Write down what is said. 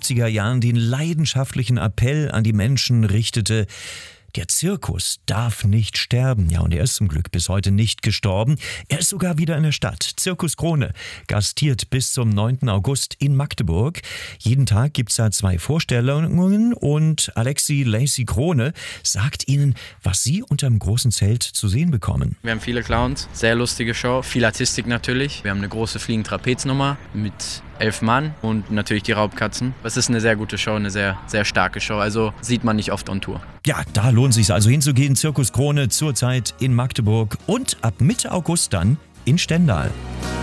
70er Jahren den leidenschaftlichen Appell an die Menschen richtete: Der Zirkus darf nicht sterben. Ja, und er ist zum Glück bis heute nicht gestorben. Er ist sogar wieder in der Stadt. Zirkus Krone gastiert bis zum 9. August in Magdeburg. Jeden Tag gibt's da 2 Vorstellungen und Alexi Lacey Krone sagt Ihnen, was Sie unterm großen Zelt zu sehen bekommen. Wir haben viele Clowns, sehr lustige Show, viel Artistik natürlich. Wir haben eine große fliegende Trapeznummer mit 11 Mann und natürlich die Raubkatzen. Es ist eine sehr gute Show, eine sehr, sehr starke Show. Also sieht man nicht oft on Tour. Ja, da lohnt es sich also hinzugehen. Zirkus Krone zurzeit in Magdeburg und ab Mitte August dann in Stendal.